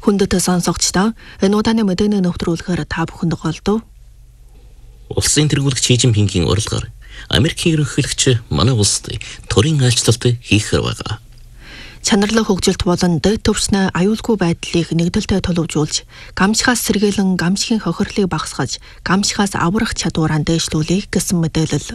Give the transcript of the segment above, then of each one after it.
Хүндэт сонсогчдоо энэ удааны мэдээний нэвтрүүлгээр та бүхэнд голдов. Улсын тэргүүлэгч Ши Жинпингийн урилгаар Америкийн ерөнхийлөгч манай улсад төрийн айлчлалт хийх байгаа. Чанарлаг хөгжилт болон дэд төвчнөө аюулгүй байдлыг нэгдэлтэй төлөвжүүлж, гамшихаас сэргийлэн гамшигын хохирлыг багасгаж, гамшихаас аврах чадвараа дээшлүүлэх гэсэн мэдээлэл.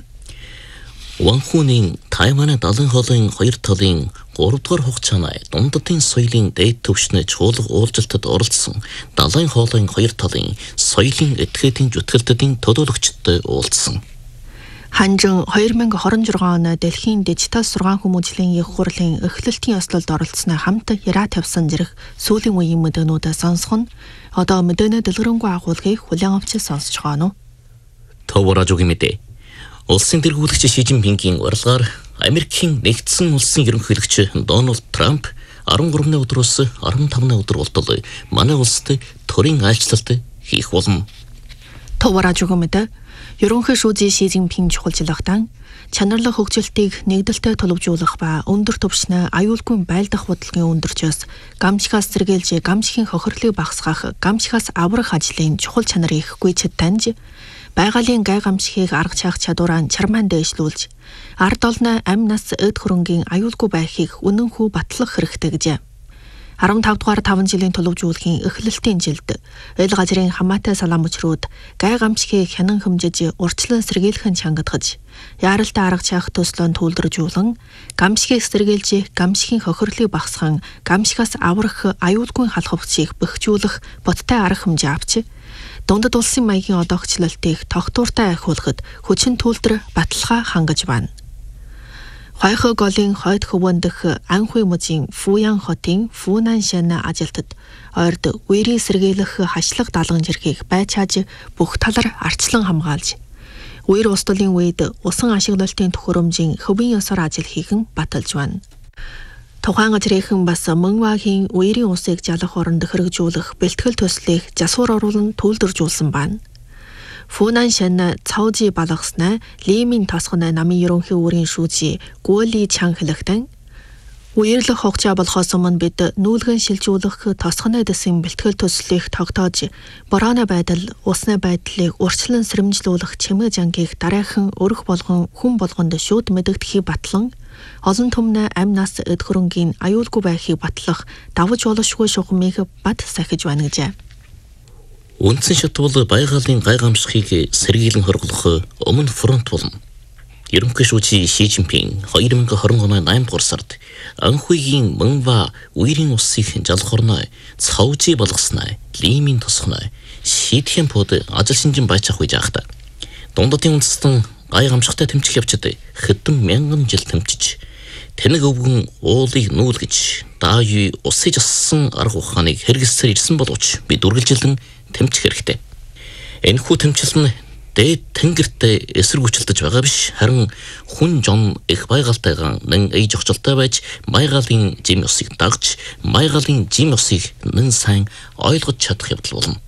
Ванхунын Тайваны далайн хоолойн 2 талын 3 дугаар хугацааны дундадын соёлын дэд төвчнөө чуулга уулзалтад оролцсон далайн хоолойн 2 талын соёлын этгээдийн зүтгэлтийн төлөөлөгчдтэй уулзсан. Ханжин 2026 оны Дэлхийн дижитал сургаан хүмүүжлийн их хурлын эхлэлтийн ёслолд оролцсоноо хамт яраа тавьсан зэрэг сүүлийн үеийн мэдээнүүдээ сонсох нь одоо мэдээний дэлгэрэнгүй агуулгыг хүлээн авч сонсож байгаа нь. Товаражуугийн мэдээ. Улсын тэргүүлэгч Ши Жинпингийн урилгаар Америкийн нэгдсэн улсын ерөнхийлөгч Дональд Трамп 13-ны өдрөөс 15-ны өдөр болтол манай улсад төрийн айлчлалт хийх болно. Товаражуугийн мэдээ. Ерөнхий шүүжийн Ши Жинпин чухалчлагтан чанарлаг хөгжилтийг нэгдэлтэй төлөвжүүлэх ба өндөр түвшний аюулгүй байлдах бодлогын өндөрчөөс гамшихаас сэргийлж гамшигын хохирлыг багасгах гамшихаас аврах ажлын чухал чанарыг гүйцэд таньж байгалийн гай гамшигыг арга чаах чадвараа чармаан дээшлүүлж ард олны амь нас эд хөрөнгийн аюулгүй байхыг үнэнхүү батлах хэрэгтэй гэжээ. 15 дугаар 5 жилийн төлөвжүүлэхийн эхлэлтийн жилд эл газрын хамаатай салаа мөчрүүд гай гамшигыг хянан хэмжиж урьдчилан сэргийлэх нь чангадгаж яаралтай арга чаах төслөө төлөвлөжүүлэн гамшигыг сэргийлж гамшигын хохирлыг багасган гамшигаас аврах аюулгүй халахвчийг бэхжүүлэх боттой арга хэмжээ авч дундад улсын маягийн одоогчлалтыг тогтвортой ахиулахад хүчин төлтөр баталгаа хангаж байна. Хойхо голын хойд хөвөн дэх Анхуй мужийн Фуян хотын Фунан шан ажилтад ойрд үерийн сэргийлэх хашлах даалган жирхийг байчааж бүх талар арчлан хамгаалж үер устдалын үед усан ашиглалтын төхөөрөмжийн хөвийн ёсоор ажил хийхэн баталж байна. Тухайн газрынхан бас Мөнвагийн үерийн усыг жалах оронд хэрэгжүүлэх бэлтгэл төслийг засвар оруулан төлөвлөжүүлсэн байна. Фунан шан цаужи балгаснаа Лимийн тосгоны намын ерөнхий үүрийн шүүжи Гуоли Чан хэлэхдээ үерлэх хугацаа болохоос өмнө бид нүүлгэн шилжүүлэх тосгоны дэсийн бэлтгэл төслийг тогтоож борооны байдал, усны байдлыг урьдчилан сэрэмжлүүлэх чимээ жангийг дараахан өрөх болгон хүн болгонд шууд мэдэгдэхийг батлан олон түмнээ амь нас эд хөрөнгийн аюулгүй байхыг батлах давж болошгүй шугамыг бат сахиж байна гэжээ. Үндсэн шат бол байгалийн гай гамшигыг сэргийлэн хорглох өмнө фронт болно. Ерөнхий шүүжийн Ши Жинпин 2020 оны 8 дугаар сард Анхуйгийн Мөнва үерийн усыг жалах орноо цаужи болгосноо Лимийн тосгоно Шидхэмпод ажил шинжин байцаах үе жаахта. Дундадын үндэстэн гай гамшигтай тэмцэх явцад хэдэн мянган жил тэмцэж тэнэг өвгөн уулыг нүүлгэж дааю усыг ассан арга ухааныг хэрэгсээр ирсэн боловч бид үргэлжилэн тэмцэх хэрэгтэй. Энэхүү тэмцэл нь дээд тэнгэртээ эсэргүүцэлдэж байгаа биш, харин хүн жон их байгальтайгаан нэн эй жогцолтой байж майгалийн жим усыг дагж майгалийн жим усыг нэн сайн ойлгож чадах явдал болно.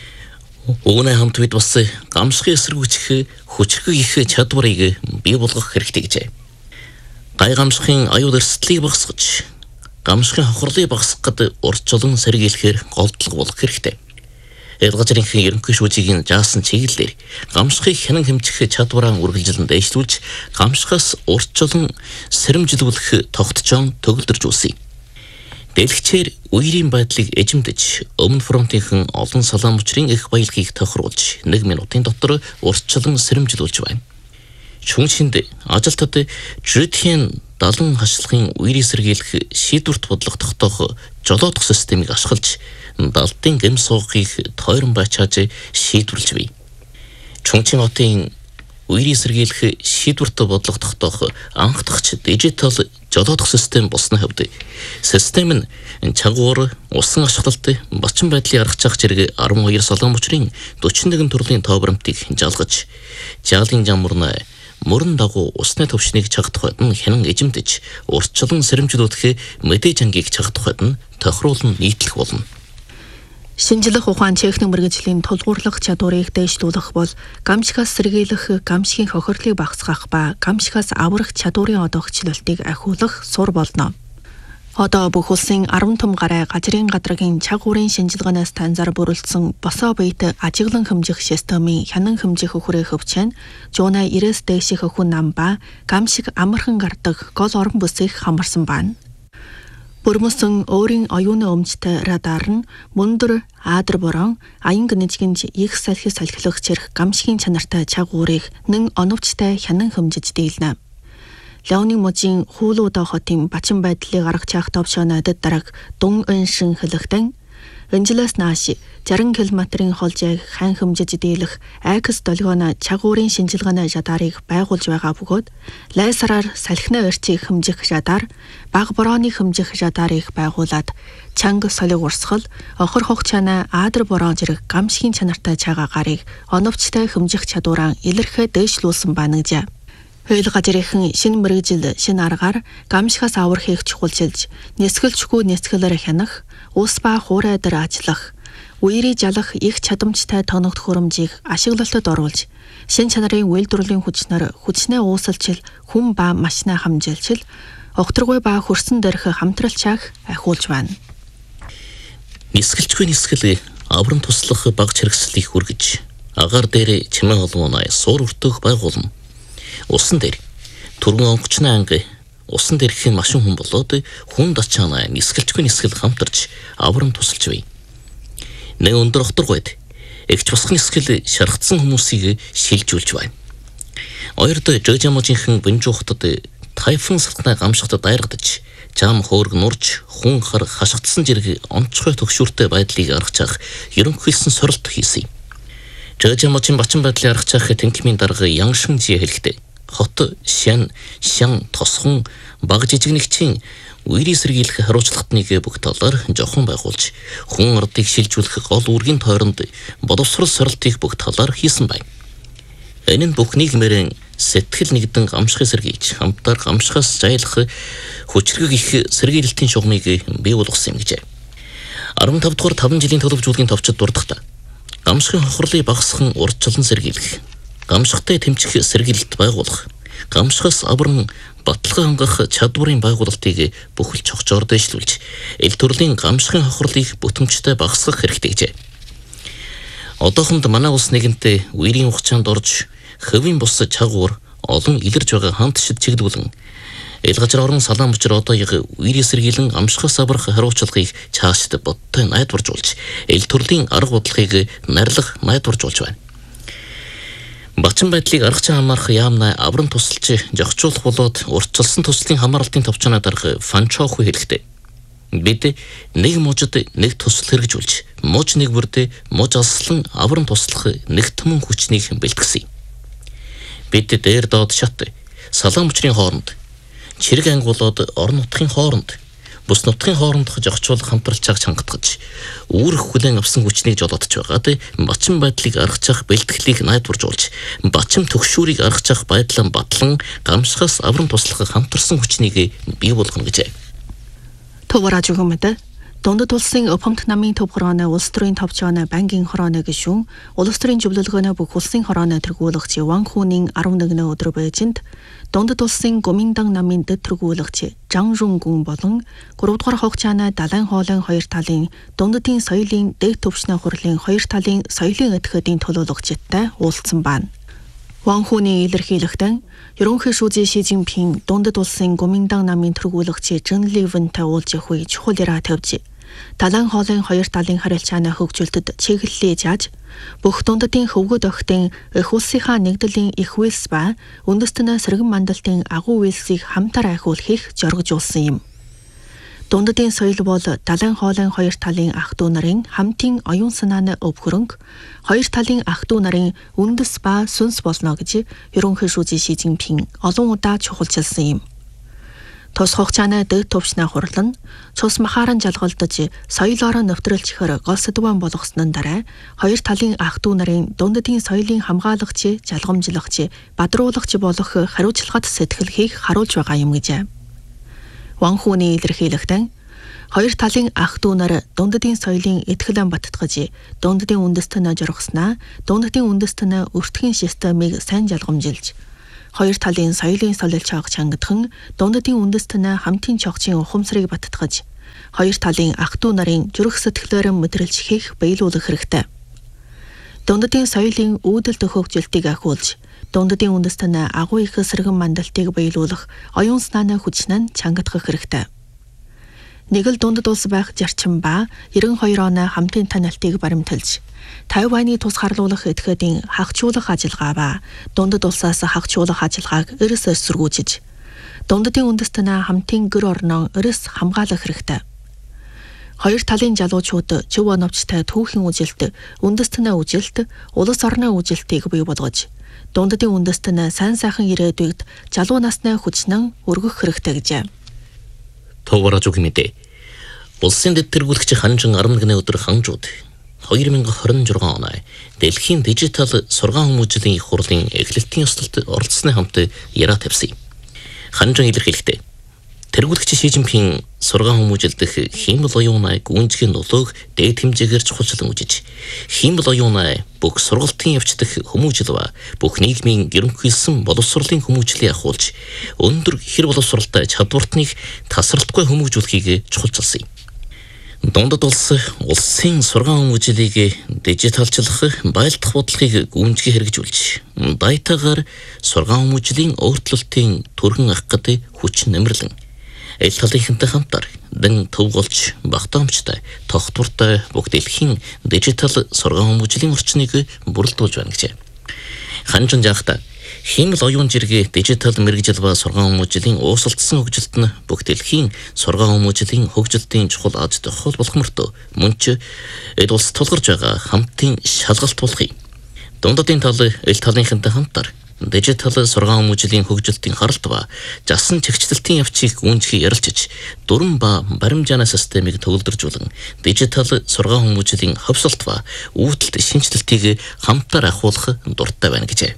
Үүнээ хамт бид бас гамшигын эсэргүүцэх хүчрхэг их чадварыг бий болгох хэрэгтэй гэжээ. Гай гамшигын аюул эрсдлийг багасгаж гамшигын хохирлыг багасгахад урьдчилан сэргийлэхээр голдлого болох хэрэгтэй. Эл газрынхын ерөнхий шүүжийн заасан чиглэлээр гамшигыг хянан хэмжих чадвараа үргэлжлэн дээшлүүлж гамшигаас урьдчилан сэрэмжлүүлэх тогтцоон төгөлдржүүлсэн. Дэлгэцээр үерийн байдлыг эжимдэж өмнө фронтынхан олон салаа мөчрийн их баялагийг тохируулж 1 минутын дотор урьдчилан сэрэмжлүүлж байна. Чүншинд ажилтад Жүтхэн далан хашлахын үерийг сэргийлэх шийдвэрт бодлого тогтоох жолоодох системийг ашиглаж далдын гэм суугыг тойрон байчааж шийдвэрлэж бий. Чүнчин хотын үерийг сэргийлэх шийдвэрт бодлого тогтоох анх дахь дижитал жолоодох систем болсны хувьд систем нь чагуур, усан ашиглалт, бачин байдлын арга чах зэрэг 12 салаа мөчрийн 41 төрлийн тоо баримтыг жалгаж, жаалын жамурна мөрөн дагуу усны төвшнийг чагдахад нь хянан эжимдэж, урьдчилан сэрэмжлүүлэх мэдээ жангийг чагдахад нь тохируулан нийтлэх болно. Шинжлэх ухаан техник мэргэжлийн тулгуурлах чадварыг дээшлүүлэх бол гамшигаас сэргийлэх, гамшигын хохирлыг багасгах ба гамшигаас аврах чадварын одоогчлалтыг ахиулах сур болно. Одоо бүх улсын 10 том гарай газрын гадрагийн чаг уурын шинжилгээнээс танзаар бүрэлдсэн босоо биет ажиглан хэмжих системийн хянан хэмжих өхрөө хөвчэн жуунаа 90-с дээших өхөн нам ба гам шиг амархан гардаг гол орон бүсийг хамарсан байна. Бүрмөсөн өөрийн оюуны өмчтэй радар нь мөндөр аадар борон аян гинжгэнж их салхи салхилагчрах гамшигын чанартай чаг уурыг нэн оновчтой хянан хэмжиж дийлнэ. Леоны можийн хуулуудаа хотын бачин байдлыг арга чаах товшоонодод дараг дун өншин хэлэхтэн Энжелэс нааш 60 км-ийн холжийг хан хэмжиж дийлэх Акс долгооно чаг уурын шинжилгээний радарыг байгуулж байгаа бөгөөд лайсараар салхины орчийг хэмжих радар, баг борооны хэмжих радарыг байгуулад чанга солиг урсгал, охор хогчаана аадар бороо зэрэг гамшигын чанартай чагаа гарыг оновчтой хэмжих чадвараа илэрхээ дээшлүүлсэн байна гэж. Хууль газрынхан шинэ мэргэжил шинэ аргаар гамшигаас аврахыг чухалчилж, нэсгэлчгүй нэсгэлээр хянах, ус ба хуурай дээр ажиллах, үерий жалах их чадамжтай тоногт хөрөмжийг ашиглалтад оруулж, шинэ чанарын үйлдвэрлэлийн хүчнээр хүчнээ уусалчил, хүн ба машина хамжилчил, огторгүй ба хөрсөн дээрх хамтралчаах ахиулж байна. Нисгэлчгүй нисгэл аврам туслах баг чирэгслийг хүргэж, агаар дээр чимээ холмооноо суур өртөөх байгуулна. Усан дээр түргэн онгочны анги усан дээрх машин хүн болоод хүн дачаана нисгэлчгүй нисгэл хамтарч аврам тусалж бай. Нэг өндөр огторгойд эгч босх нисгэл шаргацсан хүмүүсийг шилжүүлж байна. Хоёрд жожаможийнхэн бинжуухтад тайфун сартнаа гамшихтад дайрагдаж жам хөөрг нурж хүн хар хашгдсан зэрэг онцгой төгшүүртэй байдлыг аргачаах ерөнхийлсөн сорилт хийсэн. Жожаможийн бачин байдлыг аргачаах тэнхимийн дарга Яншинжи хэлэхдээ хот шан тосхон баг жижигнэгчийн үерийн сэргийлэх хариуцлагатныг бүх талаар жоохон байгуулж хүн ардыг шилжүүлэх гол үргийн тойронд боловсрол сорилтыг бүх талаар хийсэн байна. Энэ нь бүх нийгмээр сэтгэл нэгдэн гамшихыг сэргийлж хамтаар гамшихаас зайлах хүчрэг их сэргийлэлтийн шугамыг бий болгосон юм гэж. 15 дугаар 5 жилийн төлөвлөгийн товчид дурдахтаа гамшихын хохирлыг багасган урдчилан сэргийлэх, гамшигтай тэмцэх сэргийлэлт байгуулах, гамшихаас авран баталгаа хангах чадварын байгуулалтыг бүхэл чогчоор дэвшлүүлж, эл төрлийн гамшихын хохирлыг бүтэмжтэй багасгах хэрэгтэй гэжээ. Одоохонд манай улс нэгэнтээ үерийн хугацаанд орж, хөвийн бус чагуур олон илэрж байгаа хамт шид чиглүүлэн, эл газар орон салаан бочор одооёг үерийн сэргийлэн гамшихаас аврах хариуцлагыг цаашд бодтой найдваржуулж, эл төрлийн арга бодлогыг нарилах найдваржуулж байна. Бачин байдлыг аргач хамаарах яамнаа аврам тусалж жогчуулах болоод уртчилсан төслийн хамаарлтын товчоноо дарга Фанчоху хэлэхдээ бид нэг мужид нэг төсөл хэрэгжүүлж муж нэг бүрдээ муж алслан аврам туслах нэг түмэн хүчнийг бэлтгэсэн. Бид дээр доод шат салаан мөчрийн хооронд чирэг ангуулууд орон нутгийн хооронд бус нутгийн хоорондох жогчуулах хамтралчааг чангатгаж үүрэх хүлээн авсан хүчнийг жолоодж байгаад бачин байдлыг аргачаах бэлтгэлийг найдваржуулж бачин төгшүүрийг аргачаах байдлаа батлан гамшихаас аврам туслах хамтарсан хүчнийг бий болгоно гэжээ. Товараж өгмөд Дундад улсын Өвхөмт намын төв хорооны улс төрийн товчооны банкийн хорооны гишүүн улс төрийн зөвлөлгөөнөө бүх улсын хорооны тэргүүлэгч Ван Хунийн 11 өдөр байжинд Дундад улсын Гоминдан намын дэд тэргүүлэгч Жан Жунгун болон 3 дугаар хугацааны далайн хоолойн хоёр талын дундадын соёлын дэд төвшний хурлын хоёр талын соёлын этгээдийн төлөөлөгчтэй уулзсан байна. Ван Хуний илэрхийлэхдээ ерөнхий шүүжийн Ши Цзиньпин Дундад улсын Гоминдан намын тэргүүлэгч Чжэн Ливэнтэй уулзах үе чухал яраа тавьж талайн хоолойн хоёр талын харилцааны хөгжүүлэлтэд чиглэлээ зааж бүх дундадын хөвгөд охидын их улсынхаа нэгдлийн их үйлс ба үндэстэн сэргэн мандалтын агуу үйлсийг хамтар ахиулахыг зоргожуулсан юм. Дундадын соёл бол далайн хоолойн хоёр талын ах дүү нарын хамтын оюун санааны өв хөрөнгө, хоёр талын ах дүү нарын үндэс ба сүнс болно гэж ерөнхий шүүжийн Ши Цзиньпин олон удаа чухалчилсан юм. Тус хугацааны дэд төвшний хурал нь цус махааран жалгалдаж соёлоор нэвтрүүлчихээр гол сэдвэн болгоснон дараа хоёр талын ах дүү нарын дундадын соёлын хамгаалагч, жалгамжлагч, бадруулагч болох хариуцлагат сэтгэлхийг харуулж байгаа юм гэж. Ван Хуний илэрхийлэхдээ хоёр талын ах дүү нар дундадын соёлын этгэлэн баттгаж, дундадын үндэстэнэ жургаснаа, дундадын үндэстэнэ өртгөн системийг сайн жалгамжилж, хоёр талын соёлын солилт чавг чангадхан дундадын үндэстэн хамтын чогчийн ухамсарыг баттгаж хоёр талын ах トゥ нарын зүрх сэтгэлээр мэдрэлж хийх биелүүлэх хэрэгтэй. Дундадын соёлын үүдэл төхөөгжилтийг ахиулж дундадын үндэстэн агуу их сэргэн мандалтыг биелүүлэх оюун санааны хүчнэн чангадах хэрэгтэй. Нэг л дундад улс байх зарчим ба 92 оны хамтын танилтыг баримталж Тайваны тусгаарлуулах этгээдийн хагчуулах ажиллагаа ба дундад улсаас хагчуулах ажиллагааг эрс эсэргүүцэж дундадын үндэстэн хамтын гэр орноо эрс хамгаалах хэрэгтэй. Хоёр талын залуучууд зөв оновчтой түүхийн үжилт, үндэстэн үжилт, улс орны үжилтийг бий болгож дундадын үндэстэн сайн сайхан ирээдүйд залуу насны хүчнэн өргөх хэрэгтэй гэжээ. Товараж үгмэдэ. Улсын дэд тэргүүлэгч Ханжин 11-ны өдөр ханжууд 2026 оны Дэлхийн дижитал сургаан хүмүүжлийн их хурлын эхлэлтийн ёслолд оролцсны хамт яриа тавьсан. Ханжин илэрхийлэхдээ тэргүүлэгч Ши Жинпин сургаан хүмүүжлдэх хиймэл оюуны гүнзгий нөлөөг дээд хэмжээгээр чухалчлан үзэж, хиймэл оюуны бүх сургалтын явцдах хүмүүжил ба бүх нийгмийн ерөнхийлсөн боловсролын хүмүүжлийг ахуулж, өндөр хэр боловсролтой чадвартныг тасралтгүй хүмүүжүүлэхийг чухалчилсан. Дундад улсын сургаан хүмүүжлийг дижиталчлах байлдах бодлогыг гүнзгий хэрэгжүүлж, дайтагаар сургаан хүмүүжлийн өөрчлөлтийн түргэн ах гэдэг хүч нэмэрлэн эл талынхантай хамтар дэн төв голч багтаамжтай тогтвортой бүх дэлхийн дижитал сургаан хүмүүжлийн орчныг бүрэлдүүлж байна гэжээ. Ханжин жаахта хиймэл оюун жиргээ дижитал мэргэжил ба сургаан хүмүүжлийн уусалдсан хөгжилт нь бүх дэлхийн сургаан хүмүүжлийн хөгжилтийн чухал аз тохиол болох мөртөө мөн ч эд улс тулгарч байгаа хамтын шалгалт болохыг дундадын тал эл талынхантай хамтар дижитал сургаан хүмүүжлийн хөгжилтийн харалт ба жасан чигчлэлтийн явцыг гүнзгий ярилцж дүрм ба баримжааны системийг төгөлдржүүлэн дижитал сургаан хүмүүжлийн хөвсөлт ба үүдэлт шинжилтийг хамтаар ахуулах дуртай байна гэжээ.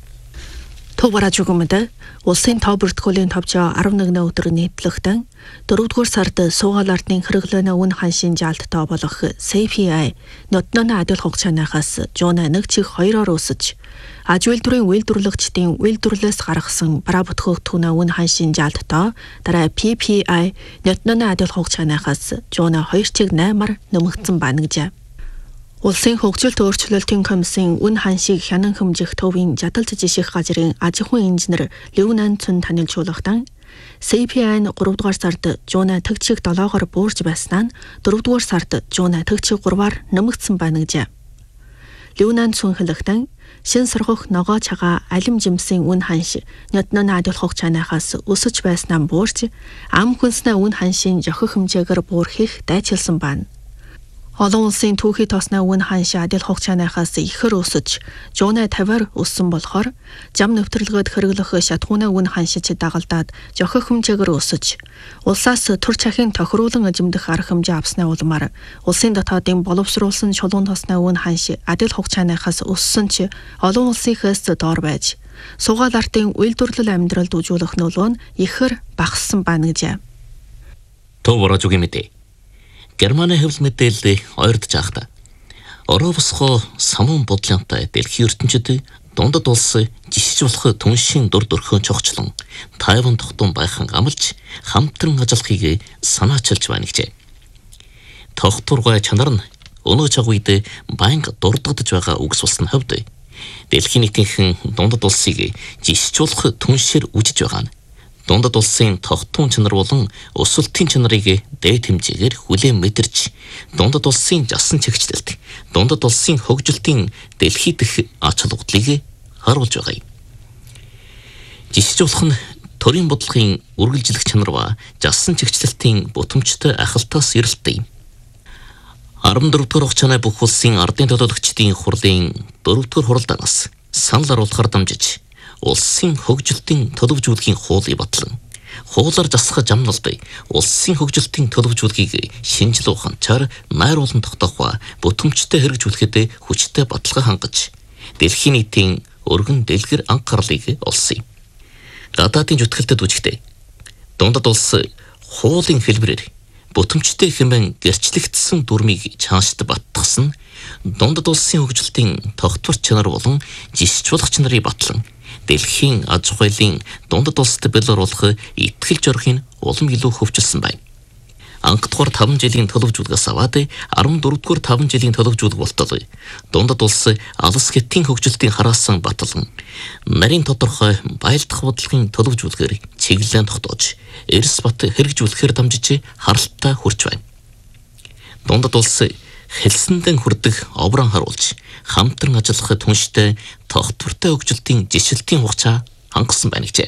Товараж үгмэдэ улсын тоо бүртгүүлийн товчоо 11-ны өдөр нийтлэгтэн 4-р сард суугаал ардны хэрэглээний үн ханшийн жаалттай болох CPI нотноны адил хугацаанаас жууна 1 чих 2-оор өсөж аж үйлдвэрийн үйлдвэрлэгчдийн үйлдвэрлэлээс гаргасан бараа бүтгэгдэхүүний үн ханшийн жаалттай дараа PPI нотноны адил хугацаанаас жууна 2 чих 8-аар нэмэгдсэн байна гэжээ. Улсын хөгжилт өөрчлөлтийн комиссийн үн ханшийг хянан хэмжих төвийн жадалж жиших газрын аж ахуйн инженер Левнан Цун танилцуулгахдаа CPI-н 3-р сард жууна төгчиг 7-оор буурж байснаа нь 4-р сард жууна төгчиг 3-аар нэмэгдсэн байна гэжээ. Левнан Цун хэлэхдээ шин сургах ногоо чагаа алим жимсийн үн ханш нотноны адил хугацаанаас өсөж байснаа буурж ам хүнснээ үн ханшийн жохих хэмжээгээр буурхийг дайчилсан байна. Олон улсын түүхий тоосны үн ханш адил хугацаанаас ихэр өсөж, жууна 50-аар өссөн болохоор зам нэвтрэлгээд хэрэглэх шатгууны үн ханшиж дагалдаад жохих хэмжээгээр өсөж, улсаас төр чахын тохируулан эзэмдэх арга хэмжээ авсны улмаар улсын дотоодын боловсруулсан чулуун тоосны үн ханш адил хугацаанаас өссөн ч олон улсын хэс доор байж, суугаал ардын үйлдвэрлэл амьдралд үзүүлэх нөлөө нь ихэр багассан байна гэжээ. Товараж үгмэдэ. Германы хэвлэл мэдээлэл ойрдож байхдаа Оровсхо самун бодлонтой дэлхийн ертөнцид дундад улс жишж болох түншийн дур дөрхөө чогчлон Тайван тогтун байхан амлж хамтран ажиллахыг санаачилж байна гэжээ. Тогтворгой чанар нь өнөө цаг үед байнга дурдгадж байгаа үгс болсон хувьд дэлхийн нийтийнхэн дундад улсыг жишж болох түншээр үжиж байгаа нь дундад улсын тогтун чанар болон өсөлтийн чанарыг дээд хэмжээгээр хүлээн мэдэрч дундад улсын жасан чигчлэлт дундад улсын хөгжилтийн дэлхий дэх ач холбогдлыг харуулж байгаа юм. Жишж болох нь төрийн бодлогын үргэлжлэх чанар ба жасан чигчлэлтийн бутамжтай ахалтаас эрэлттэй юм. 14 дугаар хугацааны бүх улсын ардын төлөөлөгчдийн хурлын 4-р хуралдаанаас санал оруулахаар дамжиж улсын хөгжилтийн төлөвлөжүүлэхийн хуулийг батлан хуулаар засах замналбай улсын хөгжилтийн төлөвлөжүүлэхийг шинжил ухаанчаар найруулан тогтоох ба бүтэмжтэй хэрэгжүүлэхэд хүчтэй баталгаа хангаж дэлхийн нийтийн өргөн дэлгэр анхаарлыг олсон юм. Гадаадын зүтгэлтэд үжигтэй дундад улс хуулийн хэлбэрээр бүтэмжтэй хэмээн гэрчлэгдсэн дүрмийг чаашд баттгсан дундад улсын хөгжилтийн тогтвор чанар болон жишж болох чанарыг батлан дэлхийн аж ахуйлын дундад улсад бэлоруулах итгэл зорилгыг улам илүү хөгжилсөн байна. Анхдугаар 5 жилийн төлөвжүүлгээс аваад 14-р 5 жилийн төлөвжүүлэг болтол дундад улс алс хэтийн хөгжилтийн хараасан батлан нарийн тодорхой байлдах бодлогын төлөвжүүлгээр чиглэлэн тогтоож эрс бат хэрэгжүүлэхээр дамжиж харалттай хүрч байна. Дундад улс хэлсэндэн хүрдэг оврон харуулж хамтран ажиллах түнштэй тогтвортой хөгжилтийн жишилтийн хугацаа хангасан байна гэжээ.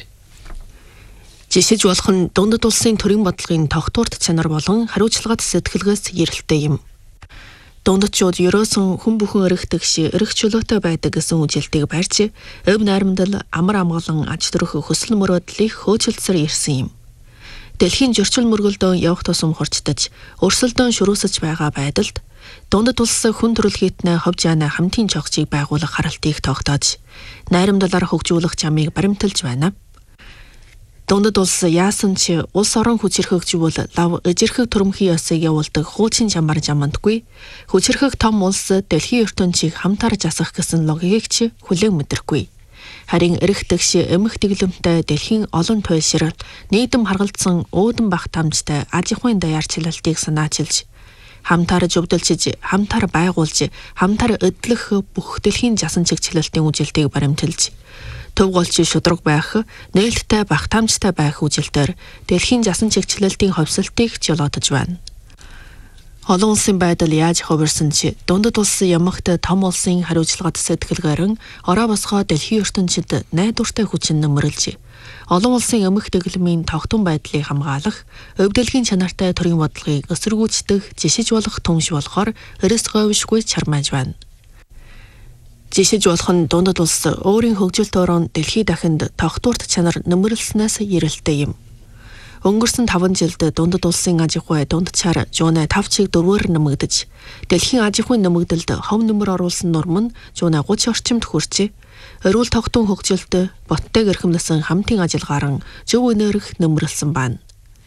Жишиж болох нь дундад улсын төрийн бодлогын тогтворт чанар болон хариуцлагат сэтгэлгээс эрэлттэй юм. Дундадчууд ерөөсөн хүн бүхэн өргөтгш эрх чөлөөтэй байдаг гэсэн үжилтийг барьж, өв найрамдал амар амгалан аж төрөх хөсөл мөрөөдлийг хөөцөлдсөр ирсэн юм. Дэлхийн зөрчил мөргөлдөө явах тусам хорчдож, өрсөлдөөн шөрөөсөж байгаа байдалд дундад улс хүн төрөлхийнэ ховж яана хамтын чогцыг байгуулах харалтыг тогтоож, найрамдалаар хөгжүүлэх замыг баримталж байна. Дундад улс яасан ч улс орон хүчирхэгжүүл лав эжирхэг төрөмхий ёсыг явуулдаг хуучин чамбар жамандгүй. Хүчирхэг том улс дэлхийн ертөнцийг хамтаар засах гэсэн логикийг ч хүлээн мэдрэхгүй. Харин эрэгтгш эмх дэглэмтэй дэлхийн олон туйлшрал нийтэм харгалзсан уудан бах тамжтай аж ахуйн даяарчлалтыг санаачилж, хамтаар зөвдөлчиж, хамтаар байгуулж, хамтаар эдлэх бүх дэлхийн жасан чигчлэлтийн үжилтийг баримталж, төв голч шудраг байх, нээлттэй багтаамжтай байх үжилтээр дэлхийн жасан чигчлэлтийн ховсолтыг жолоодож байна. Олон улсын байдал яаж хувирсан ч дундад улс ямагт том улсын хариуцлагат сэтгэлгээрэн ороо босгоо дэлхийн ертөнцид найдвартай хүчин нөмөрлж, олон улсын эмх дэглэмийн тогтун байдлыг хамгаалах, өвдөлгийн чанартай төрийн бодлогыг эсэргүүцдэг жишиж болох түнш болохоор эрс говьшгүй чармааж байна. Жишиж болох нь дундад улс өөрийн хөгжилт орон дэлхий дахинд тогтворт чанар нөмөрлснээс эрэлттэй юм. Өнгөрсөн 5 жилд дундад улсын аж ахуй дундчаар жуунэ 5 чиг 4-өр нэмэгдэж, дэлхийн аж ахуйн нэмэгдэлд хов нөмөр оруулсан норм нь жуунэ 30 орчимд хүрчээ. Эрүүл тогтун хөгжилт боттой гэрхэмлсэн хамтын ажиллагаар зөв энерги нөмөрлсөн байна.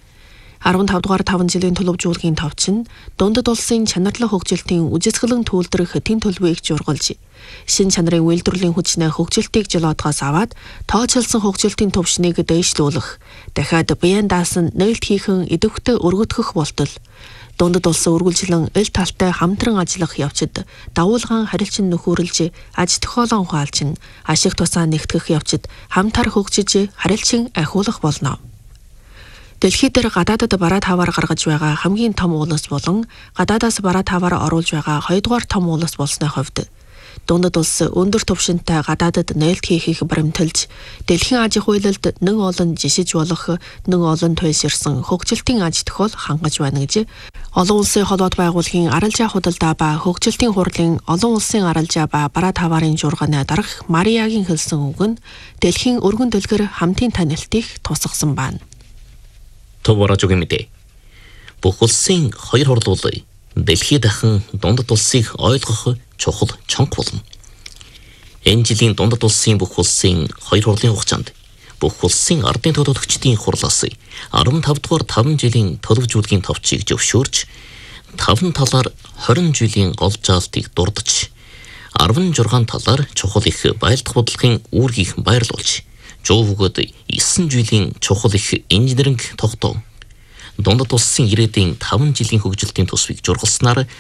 15 дугаар 5 жилийн төлөвжүүлгийн товч нь дундад улсын чанарлах хөгжилтийн үжисгэлэн түүлдэрх хэдийн төлөвийг жургалж, шин чанарын үйлдвэрлэлийн хүчнээ хөгжилтийг жолоодгоос аваад тооцоолсон хөгжилтийн түвшнийг дээшлүүлэх, дахиад биеийн даасан нээлт хийхэн идэвхтэй өргөдгөх болтол дундад улсын үргэлжлэн эл талтай хамтран ажиллах явцад давуулгаан харилцан нөхөрлж, аж тохиолон ухаалж, ашиг тусаа нэгтгэх явцад хамтар хөгжиж харилцан ахиулах болно. Дэлхий дээр гадаадад бараа таваар гаргаж байгаа хамгийн том улс болон гадаадаас бараа таваар оруулж байгаа 2-дугаар том улс болсны хувьд дундад улс өндөр түвшинтэй гадаадад нээлт хийхийг баримталж, дэлхийн аж ахуйлалд нэг олон жишиж болох, нэг олон туйлширсан хөгжилтийн аж тохиол хангаж байна гэж олон улсын холбоот байгууллагын аралжаа худалдаа ба хөгжилтийн хурлын олон улсын аралжаа ба бараа таваарын жургааны дарга Мариагийн хэлсэн үг нь дэлхийн өргөн дэлгэр хамтын танилтыг тусгасан байна. Товаражугийн мэдээ. Бүх улсын хоёр хурлуулаа дэлхий дахин дундад улсыг ойлгох чухал чонх болно. Энэ жилийн дундад улсын бүх улсын хоёр хурлын хугацаанд бүх улсын ардын төлөөлөгчдийн хурлаас 15 дугаар 5 жилийн төлөвжүүлгийн товчийг зөвшөөрч 5 талаар 20 жилийн гол заалтыг дурдж 16 талаар чухал их байлдах бодлогын үүргийг байрлуулж жовгод 9 жилийн чухал их инженеринг тогтоом дундад улсын ирээдүйн 5 жилийн хөгжилтийн төсвийг жургалснаар